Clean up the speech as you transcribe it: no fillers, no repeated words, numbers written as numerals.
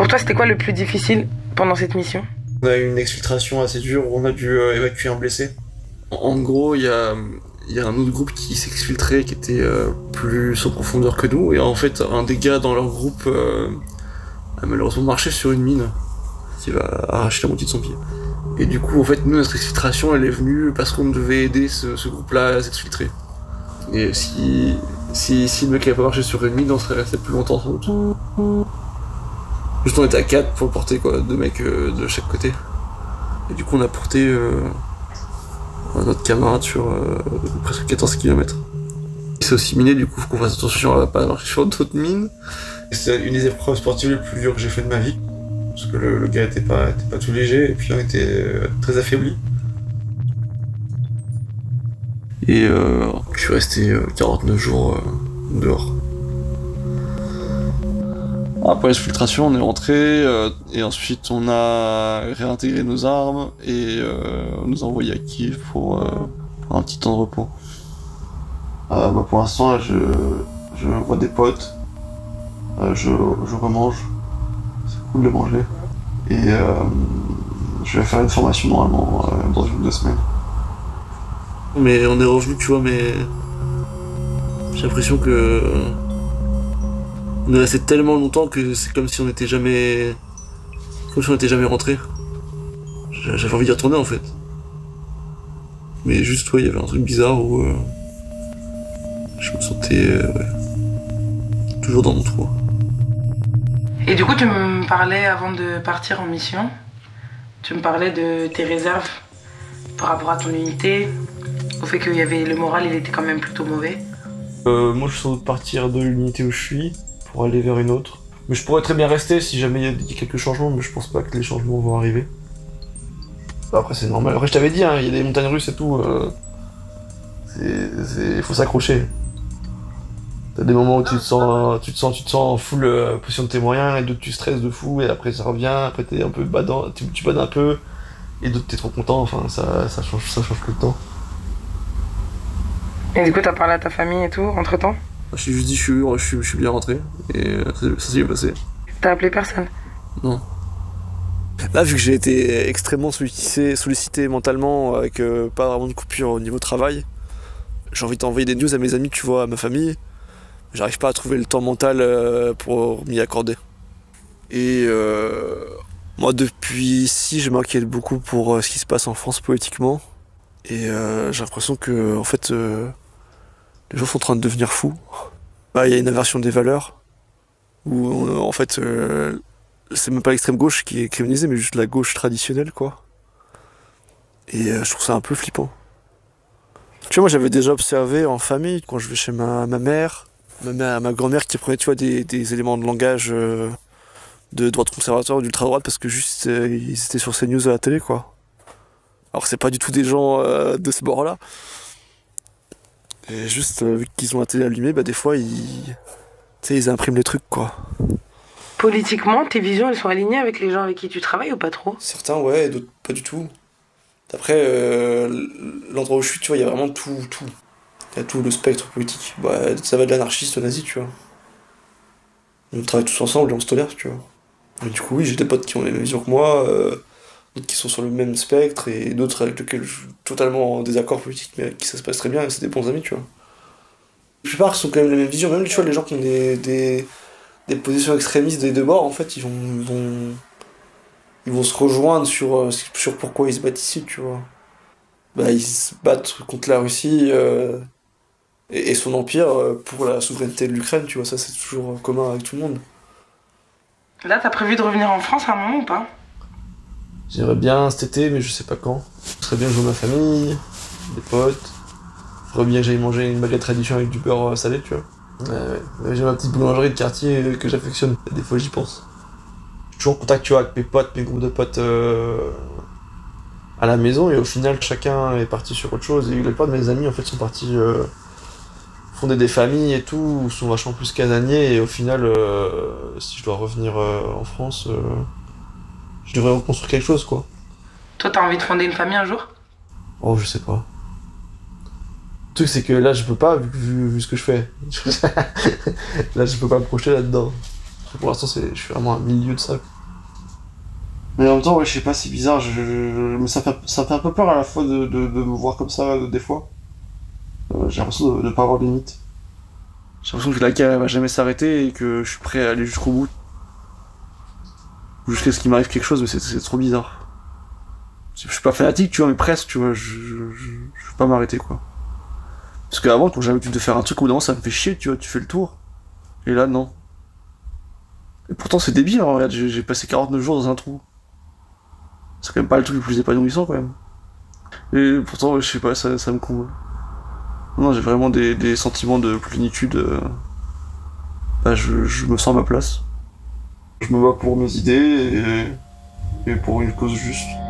Pour toi, c'était quoi le plus difficile pendant cette mission ? On a eu une exfiltration assez dure où on a dû évacuer un blessé. En gros, il y a un autre groupe qui s'exfiltrait, qui était plus en profondeur que nous, et en fait, un des gars dans leur groupe a malheureusement marché sur une mine qui va arracher la moitié de son pied. Et du coup, en fait, nous, notre exfiltration, elle est venue parce qu'on devait aider ce groupe-là à s'exfiltrer. Et si le mec avait pas marché sur une mine, on serait resté plus longtemps sans doute. Juste on était à 4 pour le porter, quoi, 2 mecs de chaque côté. Et du coup, on a porté notre camarade sur presque 14 km. C'est aussi miné, du coup, faut qu'on fasse attention à pas marcher sur d'autres mines. C'est une des épreuves sportives les plus dures que j'ai fait de ma vie. Parce que le gars était pas tout léger, et puis on était très affaiblis. Et je suis resté 49 jours dehors. Après l'exfiltration, on est rentré, et ensuite on a réintégré nos armes, et on nous a envoyés à Kiev pour un petit temps de repos. Pour l'instant, je vois des potes, je remange, c'est cool de manger, et je vais faire une formation normalement dans 1 ou 2 semaines. Mais on est revenu, tu vois, mais j'ai l'impression que on est resté tellement longtemps que c'est comme si on n'était jamais rentré. J'avais envie d'y retourner en fait. Mais juste, ouais, il y avait un truc bizarre où je me sentais toujours dans mon trou. Et du coup, tu me parlais avant de partir en mission, tu me parlais de tes réserves par rapport à ton unité, au fait qu'il y avait le moral, il était quand même plutôt mauvais. Moi, je souhaite partir de l'unité où je suis pour aller vers une autre. Mais je pourrais très bien rester si jamais il y a quelques changements, mais je pense pas que les changements vont arriver. Après, c'est normal. Après, je t'avais dit, hein, il y a des montagnes russes et tout. Faut s'accrocher. T'as des moments où tu te sens full position de tes moyens, et d'autres tu stresses de fou, et après ça revient, après t'es un peu badant, tu bades un peu, et d'autres t'es trop content, enfin ça change tout le temps. Et du coup, t'as parlé à ta famille et tout, entre-temps ? Je t'ai juste dit je suis bien rentré, et ça s'est bien passé. T'as appelé personne ? Non. Là, vu que j'ai été extrêmement sollicité mentalement, avec pas vraiment de coupure au niveau travail, j'ai envie d'envoyer des news à mes amis, tu vois, à ma famille. J'arrive pas à trouver le temps mental pour m'y accorder. Et moi, depuis ici, je m'inquiète beaucoup pour ce qui se passe en France politiquement. Et j'ai l'impression que, en fait, les gens sont en train de devenir fous. Il y a une inversion des valeurs, où en fait, c'est même pas l'extrême gauche qui est criminalisée, mais juste la gauche traditionnelle, quoi. Et je trouve ça un peu flippant. Tu vois, moi, j'avais déjà observé en famille, quand je vais chez ma mère, ma grand-mère qui prenait, tu vois, des éléments de langage de droite conservateur ou d'ultra-droite parce que juste ils étaient sur CNews à la télé, quoi. Alors c'est pas du tout des gens de ce bord-là. Et juste, vu qu'ils ont la télé allumée, des fois, ils impriment les trucs, quoi. Politiquement, tes visions, elles sont alignées avec les gens avec qui tu travailles ou pas trop ? Certains, ouais, et d'autres pas du tout. Après, l'endroit où je suis, tu vois, il y a vraiment tout. Il y a tout le spectre politique. Ça va de l'anarchiste au nazi, tu vois. On travaille tous ensemble et on se tolère, tu vois. Et du coup, oui, j'ai des potes qui ont les mêmes visions que moi, d'autres qui sont sur le même spectre, et d'autres avec lesquels je suis totalement en désaccord politique, mais avec qui ça se passe très bien, et c'est des bons amis, tu vois. La plupart sont quand même les mêmes visions, même tu vois, les gens qui ont des positions extrémistes des deux bords, en fait, ils vont se rejoindre sur pourquoi ils se battent ici, tu vois. Ils se battent contre la Russie et son empire pour la souveraineté de l'Ukraine, tu vois, ça c'est toujours commun avec tout le monde. Là, t'as prévu de revenir en France à un moment ou pas ? J'aimerais bien cet été, mais je sais pas quand. Ce serait bien que je vois ma famille, des potes. Faudrait bien que j'aille manger une baguette tradition avec du beurre salé, tu vois. Ouais. J'ai ma petite boulangerie de quartier que j'affectionne. Des fois, j'y pense. Je suis toujours en contact, tu vois, avec mes potes, mes groupes de potes à la maison, et au final, chacun est parti sur autre chose. Et la plupart de mes amis, en fait, sont partis fonder des familles et tout, sont vachement plus casaniers, et au final, si je dois revenir en France, je devrais reconstruire quelque chose, quoi. Toi, t'as envie de fonder une famille un jour ? Oh, je sais pas. Le truc, c'est que là, je peux pas, vu ce que je fais. Là, je peux pas me projeter là-dedans. Pour l'instant, je suis vraiment un milieu de ça. Mais en même temps, ouais, je sais pas, c'est bizarre, mais ça fait un peu peur à la fois de me voir comme ça, des fois. J'ai l'impression de pas avoir de limite. J'ai l'impression que la guerre elle va jamais s'arrêter et que je suis prêt à aller jusqu'au bout. Jusqu'à ce qu'il m'arrive quelque chose, mais c'est trop bizarre. Je suis pas fanatique, tu vois, mais presque, tu vois, je peux pas m'arrêter, quoi. Parce qu'avant, quand j'avais l'habitude de faire un truc, au bout d'un moment, ça me fait chier, tu vois, tu fais le tour. Et là, non. Et pourtant, c'est débile, hein, regarde, j'ai passé 49 jours dans un trou. C'est quand même pas le truc le plus épanouissant, quand même. Et pourtant, ouais, je sais pas, ça me comble. Non, j'ai vraiment des sentiments de plénitude. Bah, je me sens à ma place. Je me bats pour mes idées et pour une cause juste.